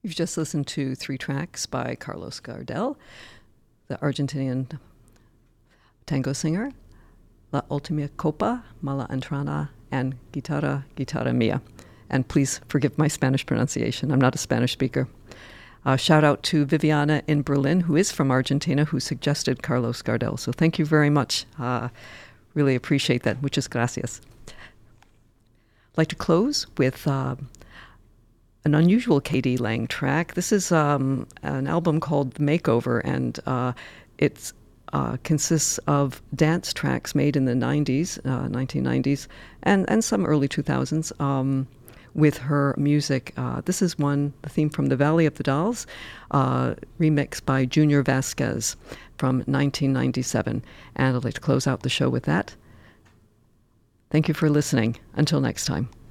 You've just listened to 3 tracks by Carlos Gardel, the Argentinian tango singer, La Ultima Copa, Mala Entrada, and Guitarra, Guitarra Mia. And please forgive my Spanish pronunciation. I'm not a Spanish speaker. Shout out to Viviana in Berlin, who is from Argentina, who suggested Carlos Gardel. So thank you very much. Really appreciate that. Muchas gracias. I'd like to close with an unusual K.D. Lang track. This is an album called The Makeover, and it consists of dance tracks made in the 90s, 1990s, and some early 2000s with her music. This is the theme from The Valley of the Dolls, remixed by Junior Vasquez from 1997. And I'd like to close out the show with that. Thank you for listening. Until next time.